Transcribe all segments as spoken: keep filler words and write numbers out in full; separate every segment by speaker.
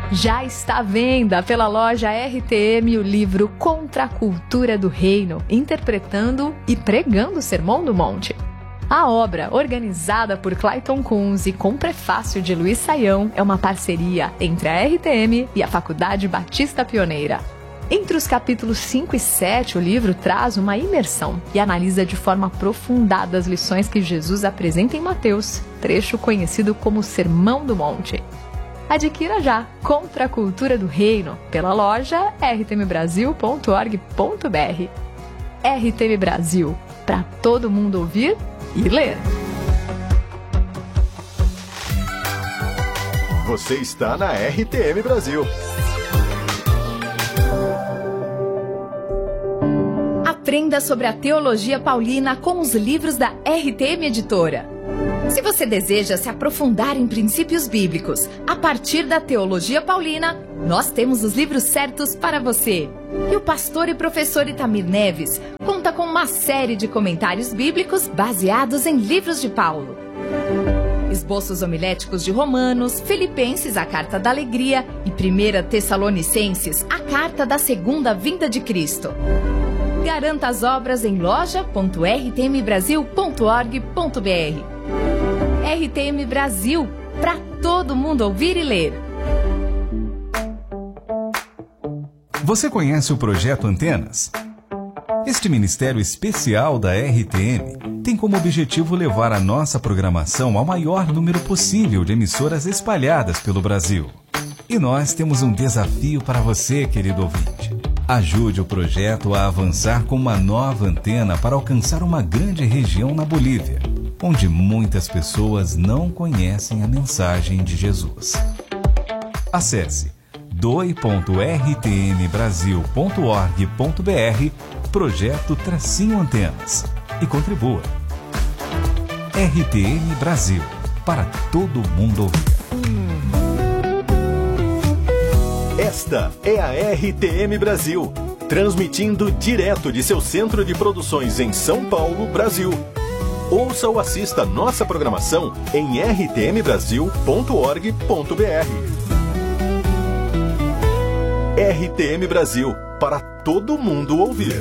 Speaker 1: Já está à venda pela loja R T M o livro Contra a Cultura do Reino, interpretando e pregando o Sermão do Monte. A obra, organizada por Clayton Kunz e com prefácio de Luiz Saião, é uma parceria entre a R T M e a Faculdade Batista Pioneira. Entre os capítulos cinco e sete, o livro traz uma imersão e analisa de forma aprofundada as lições que Jesus apresenta em Mateus, trecho conhecido como Sermão do Monte. Adquira já Contra a Cultura do Reino pela loja r t m brasil ponto org ponto b r. R T M Brasil, para todo mundo ouvir e ler.
Speaker 2: Você está na R T M Brasil.
Speaker 1: Aprenda sobre a teologia paulina com os livros da R T M Editora. Se você deseja se aprofundar em princípios bíblicos a partir da teologia paulina, nós temos os livros certos para você. E o pastor e professor Itamir Neves conta com uma série de comentários bíblicos baseados em livros de Paulo. Esboços homiléticos de Romanos, Filipenses, a Carta da Alegria e primeira Tessalonicenses, a Carta da Segunda Vinda de Cristo. Garanta as obras em loja ponto r t m brasil ponto org ponto b r. R T M Brasil, para todo mundo ouvir e ler.
Speaker 3: Você conhece o Projeto Antenas? Este ministério especial da R T M tem como objetivo levar a nossa programação ao maior número possível de emissoras espalhadas pelo Brasil. E nós temos um desafio para você, querido ouvinte. Ajude o projeto a avançar com uma nova antena para alcançar uma grande região na Bolívia, onde muitas pessoas não conhecem a mensagem de Jesus. Acesse doe ponto r t m brasil ponto org ponto b r Projeto Tracinho Antenas e contribua. R T M Brasil, para todo mundo ouvir.
Speaker 2: Esta é a R T M Brasil, transmitindo direto de seu centro de produções em São Paulo, Brasil. Ouça ou assista nossa programação em r t m brasil ponto org ponto b r. R T M Brasil, para todo mundo ouvir.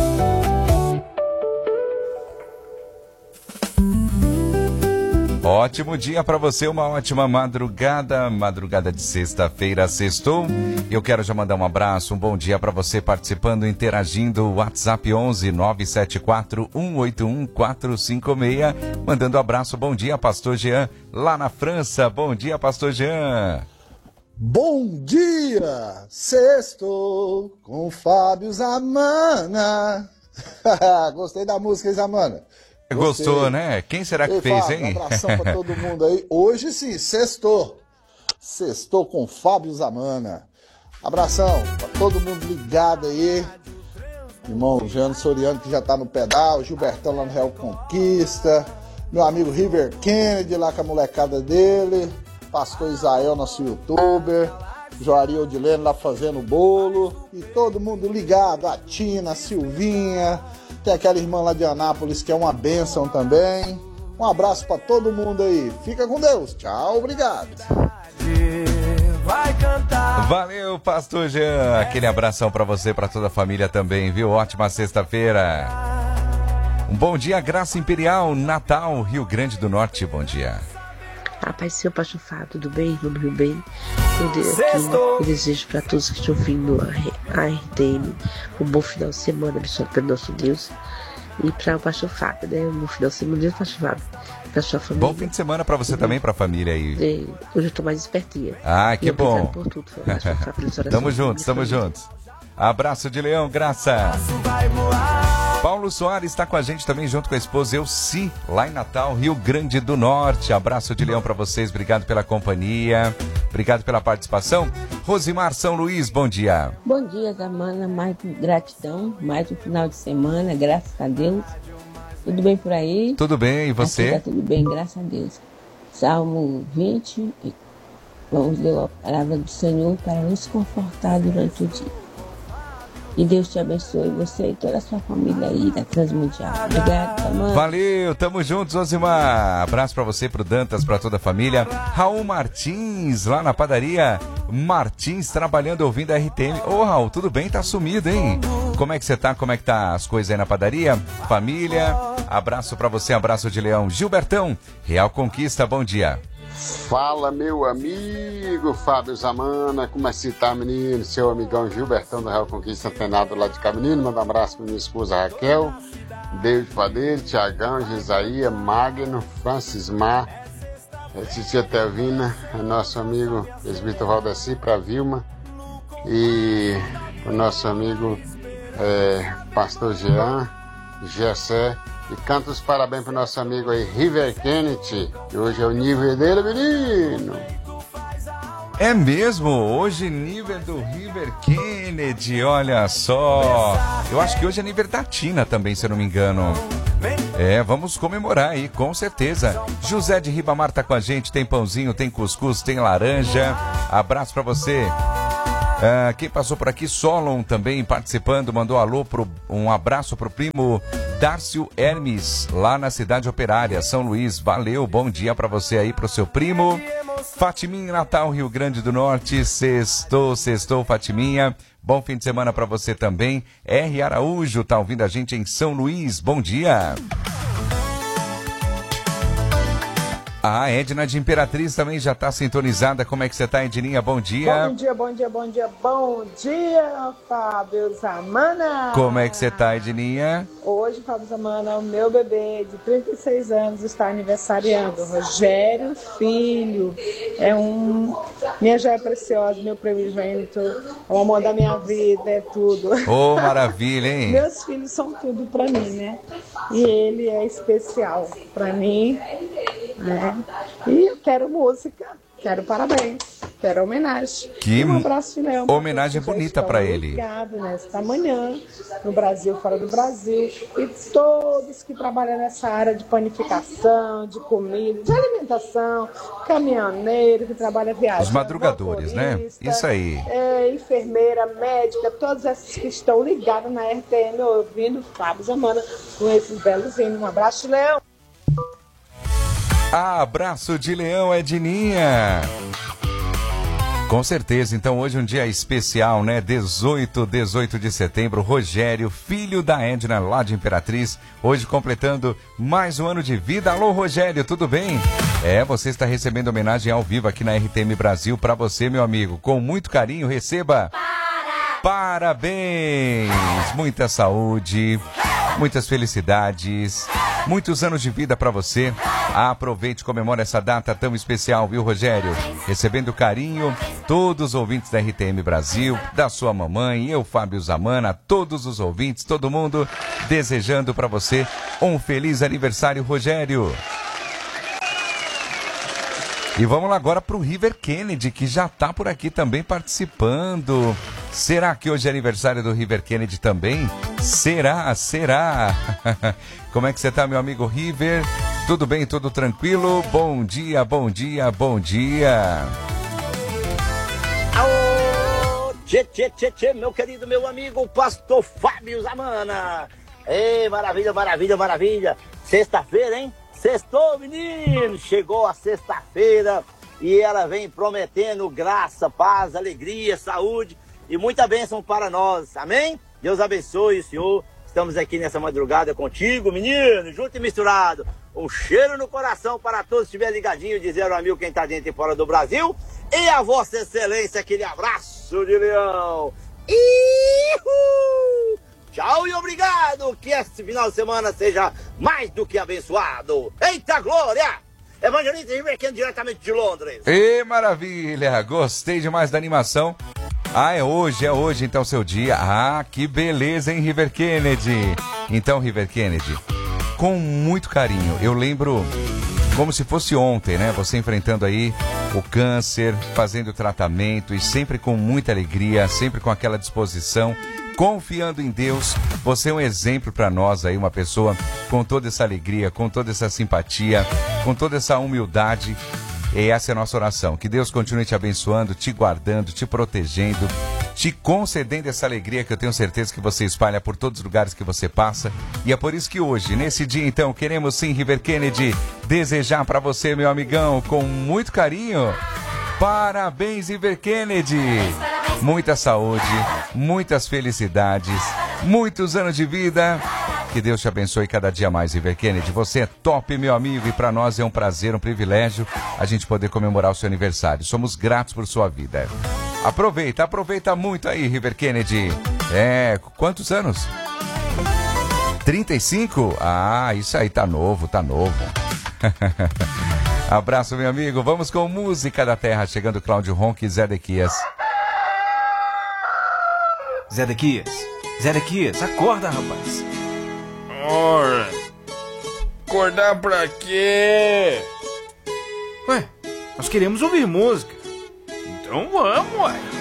Speaker 4: Ótimo dia para você, uma ótima madrugada, madrugada de sexta-feira, sextou. Eu quero já mandar um abraço, um bom dia para você participando, interagindo, WhatsApp onze nove sete quatro um oito um quatro cinco seis, mandando um abraço, bom dia, Pastor Jean, lá na França, bom dia, Pastor Jean.
Speaker 5: Bom dia, sextou com Fábio Zamana. Gostei da música, Zamana.
Speaker 4: Gostei. Gostou, né? Quem será que Ei, fez, Fábio, hein?
Speaker 5: Um abração pra todo mundo aí. Hoje sim, sextou. Sextou com Fábio Zamana. Abração pra todo mundo ligado aí. Irmão Jano Soriano, que já tá no pedal. Gilbertão lá no Real Conquista. Meu amigo River Kennedy lá com a molecada dele. Pastor Isael, nosso youtuber. Joari Odilene lá fazendo bolo. E todo mundo ligado. A Tina, a Silvinha. Tem aquela irmã lá de Anápolis que é uma bênção também. Um abraço pra todo mundo aí. Fica com Deus. Tchau, obrigado.
Speaker 4: Valeu, Pastor Jean. Aquele abração pra você, pra toda a família também, viu? Ótima sexta-feira. Um bom dia, Graça Imperial, Natal, Rio Grande do Norte. Bom dia.
Speaker 6: A paz do Senhor, Pastor Fábio, tudo bem? Tudo Rio bem? Eu, de, aqui, eu desejo para todos que estão ouvindo a R T M um bom final de semana, abençoado pelo nosso Deus. E para o Pastor Fábio, né? Um bom final de semana, Deus, Pastor Fábio, para sua família.
Speaker 4: Bom fim de semana para você, uhum, também, para a família aí.
Speaker 6: É, hoje eu estou mais espertinha.
Speaker 4: Ah, que
Speaker 6: e
Speaker 4: bom.
Speaker 6: Por tudo, Pastor Fábio,
Speaker 4: tamo juntos, tamo juntos. Abraço de leão, Graça. Paulo Soares está com a gente também, junto com a esposa Elci, lá em Natal, Rio Grande do Norte. Abraço de leão para vocês, obrigado pela companhia, obrigado pela participação. Rosimar São Luís, bom dia.
Speaker 7: Bom dia, Zamana, mais gratidão, mais um final de semana, graças a Deus. Tudo bem por aí?
Speaker 4: Tudo bem, e você?
Speaker 7: Aqui tá tudo bem, graças a Deus. Salmo vinte, vamos ler a palavra do Senhor para nos confortar durante o dia. E Deus te abençoe, você e toda a sua família aí da Transmundial. Obrigada, mãe.
Speaker 4: Valeu, tamo juntos, Osimar. Abraço pra você, pro Dantas, pra toda a família. Raul Martins, lá na padaria Martins, trabalhando, ouvindo a R T M. Ô, Raul, tudo bem? Tá sumido, hein? Como é que você tá? Como é que tá as coisas aí na padaria? Família? Abraço pra você, abraço de leão. Gilbertão, Real Conquista, bom dia.
Speaker 8: Fala, meu amigo Fábio Zamana, como é que você tá, menino? Seu amigão Gilbertão do Real Conquista, antenado lá de cá, menino. Manda um abraço pra minha esposa Raquel, Deus Padeiro, Tiagão, Jesaía, Magno, Francis Mar, Titia Telvina, nosso amigo Presbítero Valdeci, pra Vilma e o nosso amigo é, Pastor Jean, Gessé. E canta os parabéns pro nosso amigo aí, River Kennedy, que hoje é o nível dele, menino.
Speaker 4: É mesmo, hoje nível do River Kennedy, olha só. Eu acho que hoje é nível da Tina também, se eu não me engano. É, vamos comemorar aí, com certeza. José de Ribamar tá com a gente, tem pãozinho, tem cuscuz, tem laranja. Abraço pra você. Ah, quem passou por aqui, Solon também participando, mandou alô, pro, um abraço pro primo Dárcio Hermes, lá na cidade operária, São Luís. Valeu, bom dia pra você aí, pro seu primo. Fatiminha, Natal, Rio Grande do Norte, sextou, sextou, Fatiminha. Bom fim de semana pra você também. R. Araújo tá ouvindo a gente em São Luís, bom dia. A Edna de Imperatriz também já está sintonizada. Como é que você está, Edninha? Bom dia.
Speaker 9: Bom dia, bom dia, bom dia, bom dia, Fábio Zamana.
Speaker 4: Como é que você está, Edninha?
Speaker 9: Hoje, Fábio Zamana, o meu bebê de trinta e seis anos está aniversariando. Rogério Filho. É um... Minha joia preciosa, meu primogênito, o amor da minha vida, é tudo.
Speaker 4: Ô, oh, maravilha, hein?
Speaker 9: Meus filhos são tudo para mim, né? E ele é especial para mim. É. E eu quero música, quero parabéns, quero homenagem.
Speaker 4: Que
Speaker 9: um abraço de Leão.
Speaker 4: Homenagem bonita para ele.
Speaker 9: Obrigado nesta manhã, no Brasil, fora do Brasil. E todos que trabalham nessa área de panificação, de comida, de alimentação, caminhoneiro que trabalha viajando.
Speaker 4: Os madrugadores, né? Isso aí.
Speaker 9: É, enfermeira, médica, todos esses que estão ligados na R T M ouvindo Fábio Zamana com esses belos hinos. Um abraço de Leão.
Speaker 4: Abraço de leão, Edninha. Com certeza, então hoje é um dia especial, né? dezoito, dezoito de setembro, Rogério, filho da Edna, lá de Imperatriz, hoje completando mais um ano de vida. Alô, Rogério, tudo bem? É, você está recebendo homenagem ao vivo aqui na R T M Brasil para você, meu amigo. Com muito carinho, receba... Parabéns! Muita saúde, muitas felicidades, muitos anos de vida para você. Aproveite e comemore essa data tão especial, viu, Rogério? Recebendo carinho, todos os ouvintes da R T M Brasil, da sua mamãe, eu, Fábio Zamana, todos os ouvintes, todo mundo desejando para você um feliz aniversário, Rogério. E vamos lá agora para o River Kennedy, que já está por aqui também participando. Será que hoje é aniversário do River Kennedy também? Será? Será? Como é que você está, meu amigo River? Tudo bem? Tudo tranquilo? Bom dia, bom dia, bom dia.
Speaker 10: Aô! Tchê, tchê, tchê, tchê, meu querido, meu amigo, pastor Fábio Zamana. Ei, maravilha, maravilha, maravilha. Sexta-feira, hein? Sextou, menino! Chegou a sexta-feira e ela vem prometendo graça, paz, alegria, saúde e muita bênção para nós. Amém? Deus abençoe o Senhor. Estamos aqui nessa madrugada contigo, menino, junto e misturado. Um cheiro no coração para todos que estiverem ligadinhos, dizer ao amigo quem está dentro e fora do Brasil. E a Vossa Excelência, aquele abraço de leão. Ihu! Tchau e obrigado, que esse final de semana seja mais do que abençoado. Eita glória! Evangelista River Kennedy, diretamente de Londres.
Speaker 4: E maravilha, gostei demais da animação. Ah, é hoje, é hoje então seu dia. Ah, que beleza, hein, River Kennedy. Então, River Kennedy, com muito carinho, eu lembro como se fosse ontem, né? Você enfrentando aí o câncer, fazendo tratamento e sempre com muita alegria, sempre com aquela disposição, confiando em Deus. Você é um exemplo para nós aí, uma pessoa com toda essa alegria, com toda essa simpatia, com toda essa humildade. E essa é a nossa oração. Que Deus continue te abençoando, te guardando, te protegendo, te concedendo essa alegria que eu tenho certeza que você espalha por todos os lugares que você passa. E é por isso que hoje, nesse dia, então, queremos sim, River Kennedy, desejar para você, meu amigão, com muito carinho, Parabéns, River Kennedy. Muita saúde, muitas felicidades, muitos anos de vida. Que Deus te abençoe cada dia mais, River Kennedy. Você é top, meu amigo, e para nós é um prazer, um privilégio a gente poder comemorar o seu aniversário. Somos gratos por sua vida. Aproveita, aproveita muito aí, River Kennedy. É, quantos anos? trinta e cinco? Ah, isso aí tá novo, tá novo. Abraço, meu amigo. Vamos com música da terra. Chegando Cláudio Ronque e Zé Dequias.
Speaker 11: Zé Dequias, Zé Dequias, acorda, rapaz.
Speaker 12: Ora, acordar pra quê?
Speaker 11: Ué, nós queremos ouvir música.
Speaker 12: Então vamos, ué.